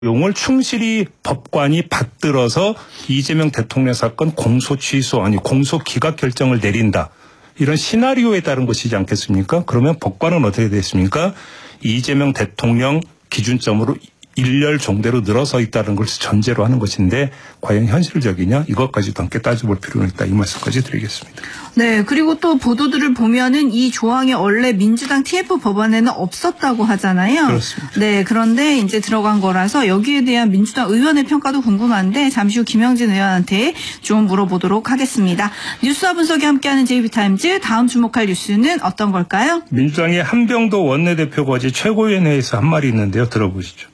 용을 충실히 법관이 받들어서 이재명 대통령 사건 공소 취소 아니 공소 기각 결정을 내린다. 이런 시나리오에 따른 것이지 않겠습니까? 그러면 법관은 어떻게 됐습니까? 이재명 대통령 기준점으로 일렬 종대로 늘어서 있다는 것을 전제로 하는 것인데 과연 현실적이냐? 이것까지도 함께 따져볼 필요는 있다. 이 말씀까지 드리겠습니다. 네. 그리고 또 보도들을 보면은 이 조항이 원래 민주당 TF 법안에는 없었다고 하잖아요. 그렇습니다. 네. 그런데 이제 들어간 거라서 여기에 대한 민주당 의원의 평가도 궁금한데 잠시 후 김영진 의원한테 좀 물어보도록 하겠습니다. 뉴스와 분석이 함께하는 JB타임즈 다음 주목할 뉴스는 어떤 걸까요? 민주당의 한병도 원내대표가 어제 최고위원회에서 한 말이 있는데요. 들어보시죠.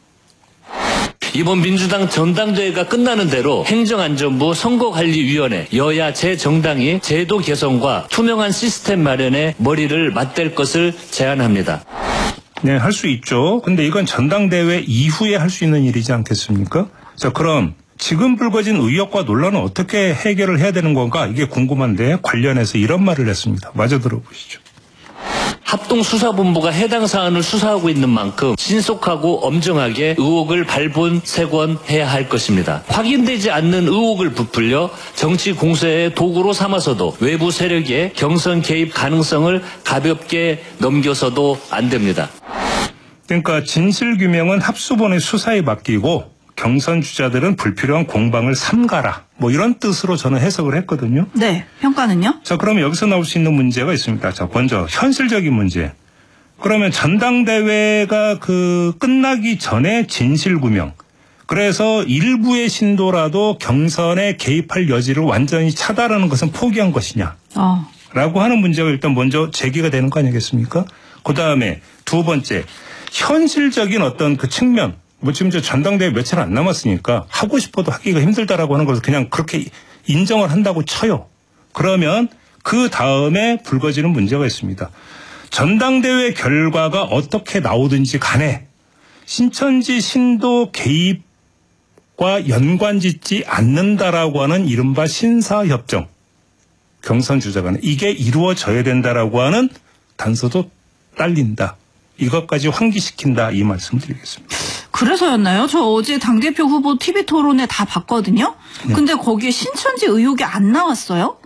이번 민주당 전당대회가 끝나는 대로 행정안전부 선거관리위원회 여야 제 정당이 제도 개선과 투명한 시스템 마련에 머리를 맞댈 것을 제안합니다. 네, 할 수 있죠. 근데 이건 전당대회 이후에 할 수 있는 일이지 않겠습니까? 자, 그럼 지금 불거진 의혹과 논란은 어떻게 해결을 해야 되는 건가? 이게 궁금한데 관련해서 이런 말을 했습니다. 마저 들어보시죠. 합동수사본부가 해당 사안을 수사하고 있는 만큼 신속하고 엄정하게 의혹을 발본색원해야 할 것입니다. 확인되지 않는 의혹을 부풀려 정치 공세의 도구로 삼아서도 외부 세력의 경선 개입 가능성을 가볍게 넘겨서도 안 됩니다. 그러니까 진실규명은 합수본의 수사에 맡기고 경선 주자들은 불필요한 공방을 삼가라. 뭐 이런 뜻으로 저는 해석을 했거든요. 네. 평가는요? 자, 그러면 여기서 나올 수 있는 문제가 있습니다. 자, 먼저 현실적인 문제. 그러면 전당대회가 끝나기 전에 진실규명. 그래서 일부의 신도라도 경선에 개입할 여지를 완전히 차단하는 것은 포기한 것이냐. 라고 하는 문제가 일단 먼저 제기가 되는 거 아니겠습니까? 그다음에 두 번째. 현실적인 어떤 그 측면. 뭐 지금 전당대회 며칠 안 남았으니까 하고 싶어도 하기가 힘들다라고 하는 것을 그냥 그렇게 인정을 한다고 쳐요. 그러면 그 다음에 불거지는 문제가 있습니다. 전당대회 결과가 어떻게 나오든지 간에 신천지 신도 개입과 연관짓지 않는다라고 하는 이른바 신사협정. 경선 주자 간에 이게 이루어져야 된다라고 하는 단서도 딸린다. 이것까지 환기시킨다. 이 말씀 드리겠습니다. 그래서였나요? 저 어제 당대표 후보 TV토론에 다 봤거든요. 네. 근데 거기에 신천지 의혹이 안 나왔어요?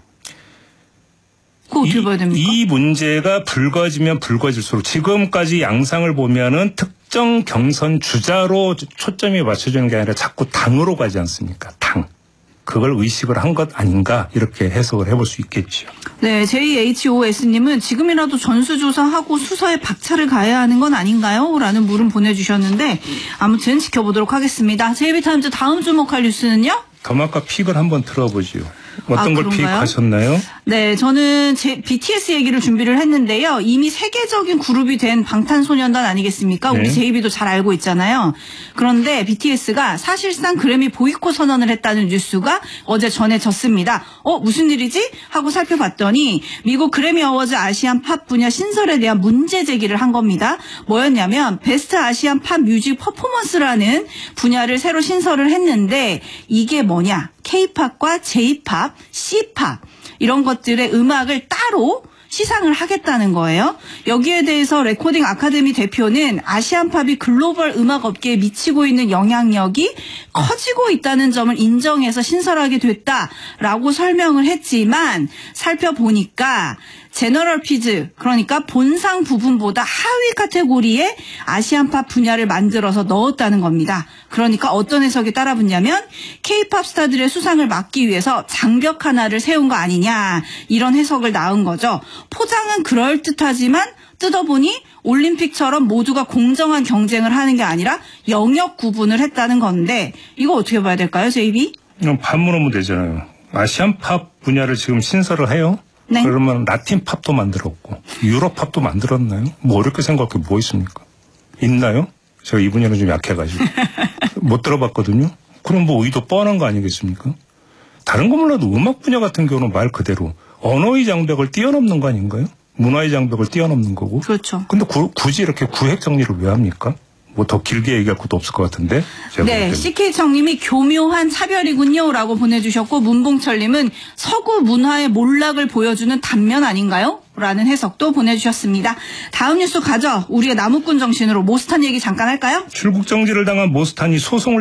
그거 어떻게 봐야 됩니까? 이 문제가 불거지면 불거질수록 지금까지 양상을 보면은 특정 경선 주자로 초점이 맞춰지는 게 아니라 자꾸 당으로 가지 않습니까? 당. 그걸 의식을 한 것 아닌가 이렇게 해석을 해볼 수 있겠죠. 네, JHOS님은 지금이라도 전수조사하고 수사에 박차를 가해야 하는 건 아닌가요? 라는 물음 보내주셨는데 아무튼 지켜보도록 하겠습니다. JB타임즈 다음 주목할 뉴스는요? 더마카 픽을 한번 들어보지요. 어떤 걸 그런가요? 픽하셨나요? 네, 저는 BTS 얘기를 준비를 했는데요. 이미 세계적인 그룹이 된 방탄소년단 아니겠습니까? 우리 네. 제이비도 잘 알고 있잖아요. 그런데 BTS가 사실상 그래미 보이콧 선언을 했다는 뉴스가 어제 전해졌습니다. 무슨 일이지? 하고 살펴봤더니 미국 그래미 어워즈 아시안 팝 분야 신설에 대한 문제 제기를 한 겁니다. 뭐였냐면 베스트 아시안 팝 뮤직 퍼포먼스라는 분야를 새로 신설을 했는데 이게 뭐냐? K-팝과 J-팝, C-팝 이런 것들의 음악을 따로 시상을 하겠다는 거예요. 여기에 대해서 레코딩 아카데미 대표는 아시안팝이 글로벌 음악 업계에 미치고 있는 영향력이 커지고 있다는 점을 인정해서 신설하게 됐다라고 설명을 했지만 살펴보니까 제너럴 피즈 그러니까 본상 부분보다 하위 카테고리에 아시안팝 분야를 만들어서 넣었다는 겁니다. 그러니까 어떤 해석이 따라붙냐면 K-팝 스타들의 수상을 막기 위해서 장벽 하나를 세운 거 아니냐 이런 해석을 낳은 거죠. 포장은 그럴듯하지만 뜯어보니 올림픽처럼 모두가 공정한 경쟁을 하는 게 아니라 영역 구분을 했다는 건데 이거 어떻게 봐야 될까요, JB? 반문하면 되잖아요. 아시안 팝 분야를 지금 신설을 해요? 네. 그러면 라틴 팝도 만들었고 유럽 팝도 만들었나요? 뭐 어렵게 생각해 뭐 있습니까? 있나요? 제가 이 분야는 좀 약해가지고 못 들어봤거든요. 그럼 뭐 의도 뻔한 거 아니겠습니까? 다른 거 몰라도 음악 분야 같은 경우는 말 그대로 언어의 장벽을 뛰어넘는 거 아닌가요? 문화의 장벽을 뛰어넘는 거고. 그렇죠. 근데 굳이 이렇게 구획 정리를 왜 합니까? 뭐 더 길게 얘기할 것도 없을 것 같은데. 네, CK청님이 교묘한 차별이군요 라고 보내주셨고 문봉철님은 서구 문화의 몰락을 보여주는 단면 아닌가요? 라는 해석도 보내주셨습니다. 다음 뉴스 가죠. 우리의 나무꾼 정신으로 모스탄 얘기 잠깐 할까요? 출국 정지를 당한 모스탄이 소송을